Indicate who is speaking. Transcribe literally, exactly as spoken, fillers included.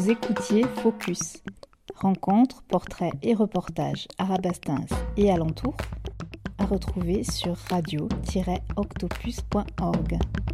Speaker 1: Vous écoutiez Focus. Rencontres, portraits et reportages Arabastins et alentours à retrouver sur radio tiret octopus point org.